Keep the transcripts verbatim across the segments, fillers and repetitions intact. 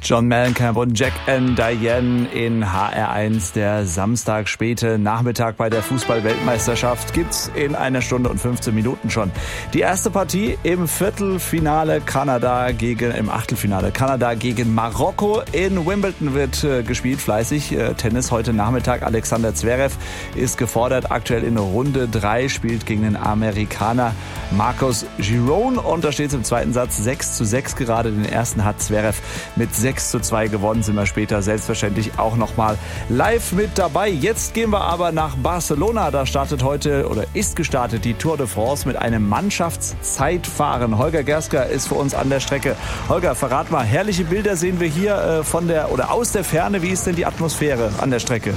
John Mellencamp und Jack and Diane in H R eins. Der Samstag späte Nachmittag bei der Fußball-Weltmeisterschaft gibt's in einer Stunde und fünfzehn Minuten schon. Die erste Partie im Viertelfinale Kanada gegen, im Achtelfinale Kanada gegen Marokko. In Wimbledon wird äh, gespielt, fleißig. Äh, Tennis heute Nachmittag. Alexander Zverev ist gefordert, aktuell in Runde drei, spielt gegen den Amerikaner Marcos Giron. Und da steht es im zweiten Satz sechs zu sechs gerade. Den ersten hat Zverev mit sechs zu zwei gewonnen, sind wir später selbstverständlich auch nochmal live mit dabei. Jetzt gehen wir aber nach Barcelona. Da startet heute oder ist gestartet die Tour de France mit einem Mannschaftszeitfahren. Holger Gersker ist für uns an der Strecke. Holger, verrat mal, herrliche Bilder sehen wir hier von der oder aus der Ferne. Wie ist denn die Atmosphäre an der Strecke?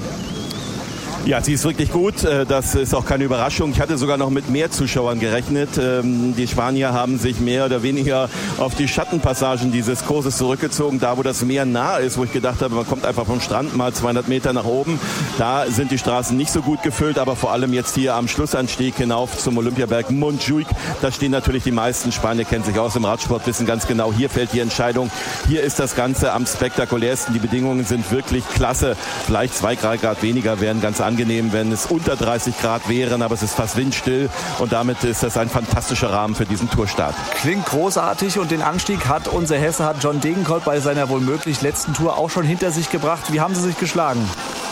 Ja, sie ist wirklich gut. Das ist auch keine Überraschung. Ich hatte sogar noch mit mehr Zuschauern gerechnet. Die Spanier haben sich mehr oder weniger auf die Schattenpassagen dieses Kurses zurückgezogen. Da, wo das Meer nah ist, wo ich gedacht habe, man kommt einfach vom Strand mal zweihundert Meter nach oben. Da sind die Straßen nicht so gut gefüllt, aber vor allem jetzt hier am Schlussanstieg hinauf zum Olympiaberg Montjuic. Da stehen natürlich die meisten. Spanier kennen sich aus im Radsport, wissen ganz genau, hier fällt die Entscheidung. Hier ist das Ganze am spektakulärsten. Die Bedingungen sind wirklich klasse. Vielleicht zwei Grad weniger wären ganz angenehm, wenn es unter dreißig Grad wären, aber es ist fast windstill und damit ist das ein fantastischer Rahmen für diesen Tourstart. Klingt großartig und den Anstieg hat unser Hesse, hat John Degenkolb bei seiner wohl möglich letzten Tour auch schon hinter sich gebracht. Wie haben Sie sich geschlagen?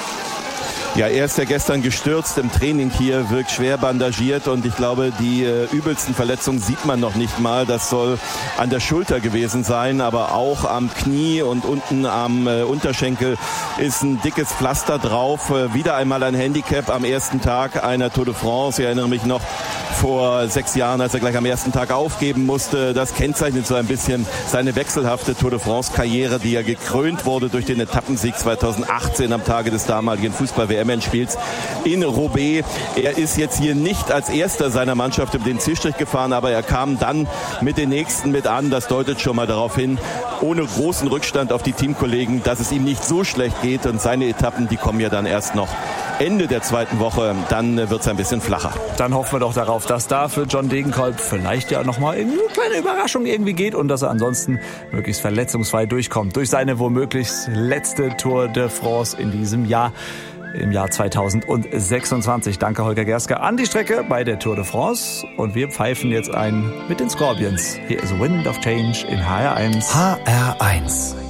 Ja, er ist ja gestern gestürzt im Training hier, wirkt schwer bandagiert und ich glaube, die äh, übelsten Verletzungen sieht man noch nicht mal. Das soll an der Schulter gewesen sein, aber auch am Knie und unten am äh, Unterschenkel ist ein dickes Pflaster drauf. Äh, wieder einmal ein Handicap am ersten Tag einer Tour de France. Ich erinnere mich noch vor sechs Jahren, als er gleich am ersten Tag aufgeben musste. Das kennzeichnet so ein bisschen seine wechselhafte Tour de France-Karriere, die ja gekrönt wurde durch den Etappensieg zweitausendachtzehn am Tage des damaligen Fußball-W M-Endspiels in Roubaix. Er ist jetzt hier nicht als erster seiner Mannschaft über den Zielstrich gefahren, aber er kam dann mit den Nächsten mit an. Das deutet schon mal darauf hin, ohne großen Rückstand auf die Teamkollegen, dass es ihm nicht so schlecht geht. Und seine Etappen, die kommen ja dann erst noch Ende der zweiten Woche, dann wird es ein bisschen flacher. Dann hoffen wir doch darauf, dass da für John Degenkolb vielleicht ja nochmal eine kleine Überraschung irgendwie geht und dass er ansonsten möglichst verletzungsfrei durchkommt durch seine womöglich letzte Tour de France in diesem Jahr. Im Jahr zweitausendsechsundzwanzig. Danke Holger Gersker an die Strecke bei der Tour de France. Und wir pfeifen jetzt ein mit den Scorpions. Hier ist Wind of Change in H R eins. H R eins.